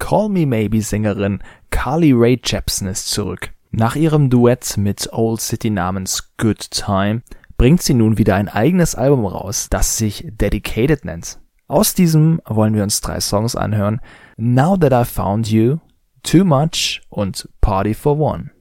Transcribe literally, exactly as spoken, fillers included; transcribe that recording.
Call Me Maybe Sängerin Carly Rae Jepsen ist zurück. Nach ihrem Duett mit Old City namens Good Time bringt sie nun wieder ein eigenes Album raus, das sich Dedicated nennt. Aus diesem wollen wir uns drei Songs anhören: Now That I Found You, Too Much und Party for One.